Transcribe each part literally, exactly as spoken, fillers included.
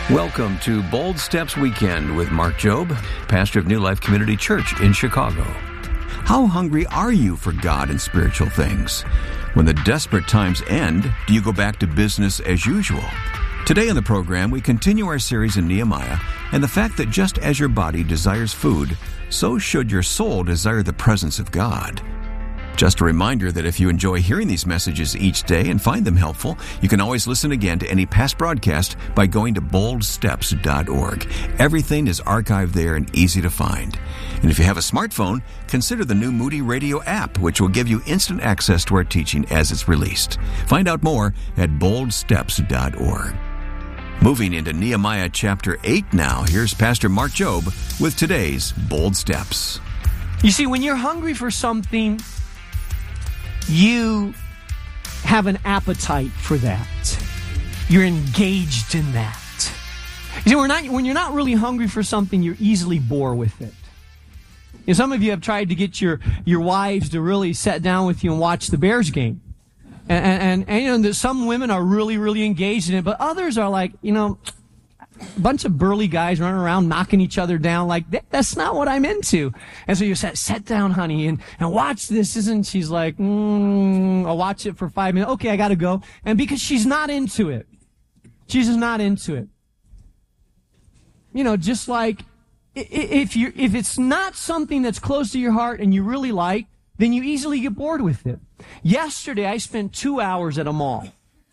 Welcome to Bold Steps Weekend with Mark Jobe, pastor of New Life Community Church in Chicago. How hungry are you for God and spiritual things? When the desperate times end, do you go back to business as usual? Today in the program, we continue our series in Nehemiah and the fact that just as your body desires food, so should your soul desire the presence of God. Just a reminder that if you enjoy hearing these messages each day and find them helpful, you can always listen again to any past broadcast by going to bold steps dot org. Everything is archived there and easy to find. And if you have a smartphone, consider the new Moody Radio app, which will give you instant access to our teaching as it's released. Find out more at bold steps dot org. Moving into Nehemiah chapter eight now, here's Pastor Mark Jobe with today's Bold Steps. You see, when you're hungry for something, you have an appetite for that. You're engaged in that. You see, we're not, when you're not really hungry for something, you're easily bored with it. You know, some of you have tried to get your, your wives to really sit down with you and watch the Bears game. And, and, and you know, some women are really, really engaged in it, but others are like, you know, a bunch of burly guys running around knocking each other down. Like, that, that's not what I'm into. And so you said, sit down, honey, and, and watch this. Isn't she's like, mm, I'll watch it for five minutes. Okay, I gotta go. And because she's not into it. She's just not into it. You know, just like, if you if it's not something that's close to your heart and you really like, then you easily get bored with it. Yesterday, I spent two hours at a mall.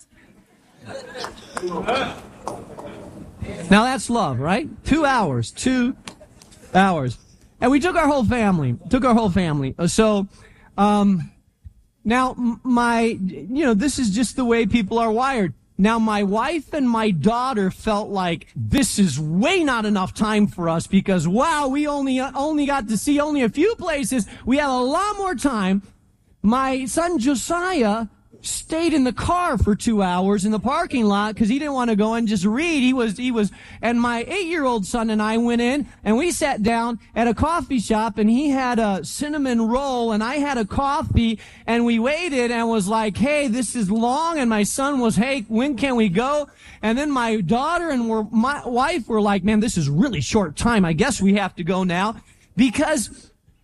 Now that's love, right? Two hours, two hours. And we took our whole family, took our whole family. So, um, now my, you know, this is just the way people are wired. Now my wife and my daughter felt like this is way not enough time for us because, wow, we only, only got to see only a few places. We had a lot more time. My son Josiah stayed in the car for two hours in the parking lot because he didn't want to go and just read. He was, he was, and my eight-year-old son and I went in and we sat down at a coffee shop and he had a cinnamon roll and I had a coffee and we waited and was like, hey, this is long. And my son was, hey, when can we go? And then my daughter and were, my wife were like, man, this is really short time. I guess we have to go now because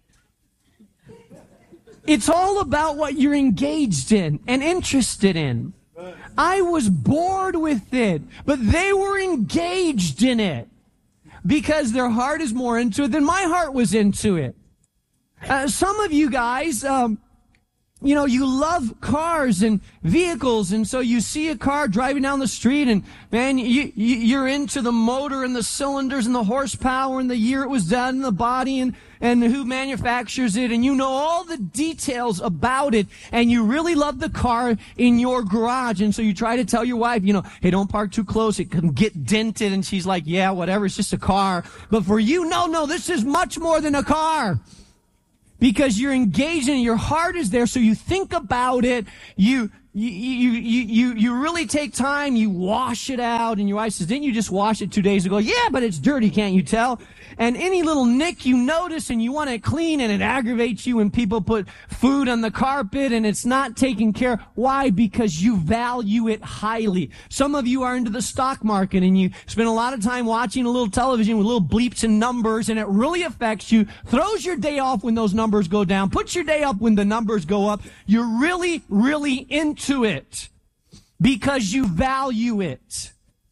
it's all about what you're engaged in and interested in. I was bored with it, but they were engaged in it because their heart is more into it than my heart was into it. Uh, some of you guys, um, you know, you love cars and vehicles, and so you see a car driving down the street, and man, you, you, you're into the motor and the cylinders and the horsepower and the year it was done and the body and, and who manufactures it, and you know all the details about it, and you really love the car in your garage, and so you try to tell your wife, you know, hey, don't park too close, it can get dented, and she's like, yeah, whatever, it's just a car. But for you, no, no, this is much more than a car. Because you're engaged in it, your heart is there, so you think about it, you, you, you, you, you really take time, you wash it out, and your wife says, didn't you just wash it two days ago? Yeah, but it's dirty, can't you tell? And any little nick you notice and you want it clean, and it aggravates you when people put food on the carpet and it's not taken care of. Why? Because you value it highly. Some of you are into the stock market and you spend a lot of time watching a little television with little bleeps and numbers, and it really affects you, throws your day off when those numbers go down, puts your day up when the numbers go up. You're really, really into it because you value it.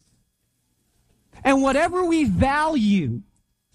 And whatever we value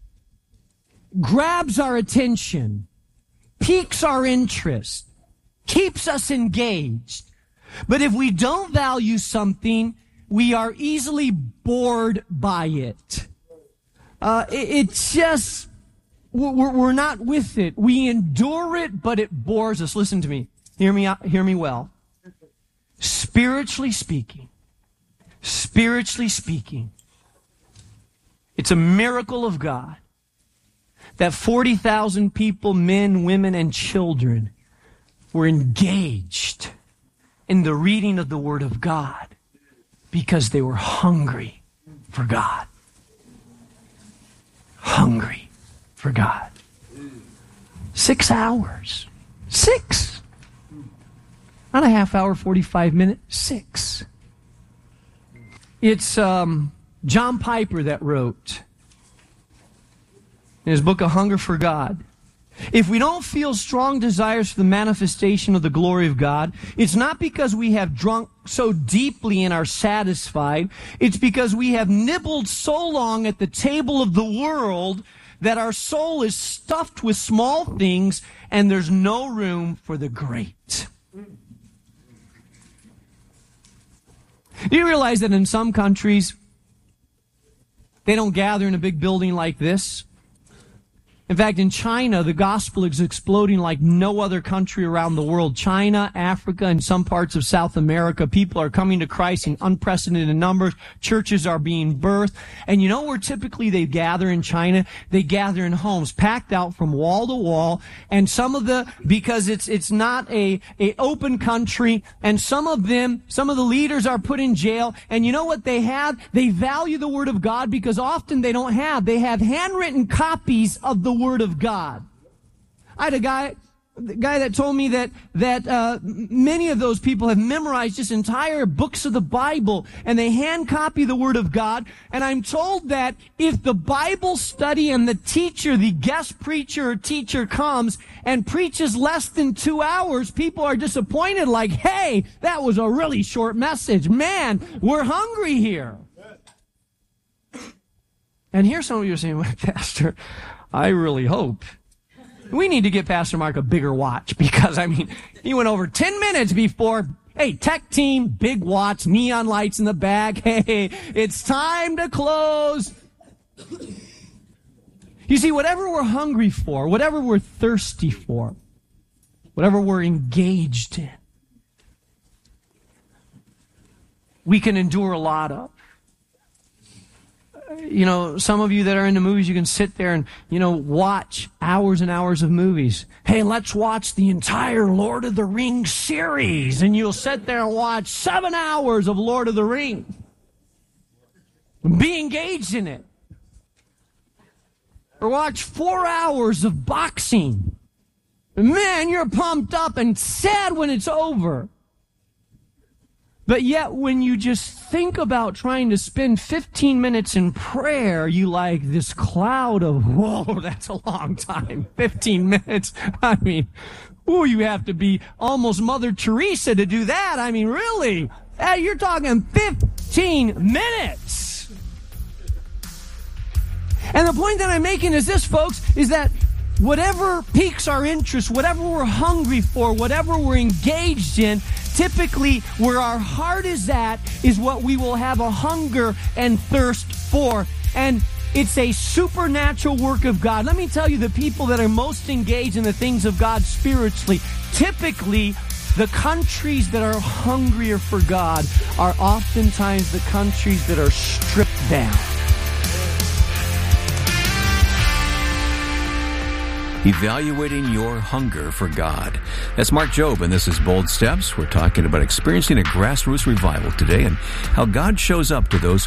grabs our attention, piques our interest, keeps us engaged. But if we don't value something, we are easily bored by it. Uh, it, it's just, we're, we're not with it. We endure it, but it bores us. Listen to me. Hear me out, hear me well. Spiritually speaking, spiritually speaking, it's a miracle of God that forty thousand people, men, women, and children, were engaged in the reading of the Word of God because they were hungry for God. Hungry for God. Six hours. Six. Not a half hour, forty-five minutes. Six. It's um, John Piper that wrote in his book, A Hunger for God, if we don't feel strong desires for the manifestation of the glory of God, it's not because we have drunk so deeply and are satisfied. It's because we have nibbled so long at the table of the world that our soul is stuffed with small things and there's no room for the great. Do you realize that in some countries, they don't gather in a big building like this? In fact, in China, the gospel is exploding like no other country around the world. China, Africa, and some parts of South America, people are coming to Christ in unprecedented numbers. Churches are being birthed. And you know where typically they gather in China? They gather in homes, packed out from wall to wall. And some of the, because it's it's not a, a open country, and some of them, some of the leaders are put in jail. And you know what they have? They value the Word of God because often they don't have. They have handwritten copies of the Word of God. I had a guy, the guy that told me that that uh, many of those people have memorized just entire books of the Bible, and they hand copy the Word of God. And I'm told that if the Bible study and the teacher, the guest preacher or teacher comes and preaches less than two hours, people are disappointed. Like, hey, that was a really short message. Man, we're hungry here. And here some of you are saying, well, Pastor, I really hope we need to get Pastor Mark a bigger watch, because, I mean, he went over ten minutes before, hey, tech team, big watch, neon lights in the back. Hey, it's time to close. You see, whatever we're hungry for, whatever we're thirsty for, whatever we're engaged in, we can endure a lot of. You know, some of you that are into movies, you can sit there and, you know, watch hours and hours of movies. Hey, let's watch the entire Lord of the Rings series. And you'll sit there and watch seven hours of Lord of the Rings. Be engaged in it. Or watch four hours of boxing. Man, you're pumped up and sad when it's over. But yet, when you just think about trying to spend fifteen minutes in prayer, you like this cloud of, whoa, that's a long time. fifteen minutes. I mean, ooh, you have to be almost Mother Teresa to do that. I mean, really? Hey, you're talking fifteen minutes. And the point that I'm making is this, folks, is that whatever piques our interest, whatever we're hungry for, whatever we're engaged in, typically where our heart is at is what we will have a hunger and thirst for. And it's a supernatural work of God. Let me tell you, the people that are most engaged in the things of God spiritually, typically the countries that are hungrier for God are oftentimes the countries that are stripped down. Evaluating your hunger for God. That's Mark Jobe, and this is Bold Steps. We're talking about experiencing a grassroots revival today and how God shows up to those who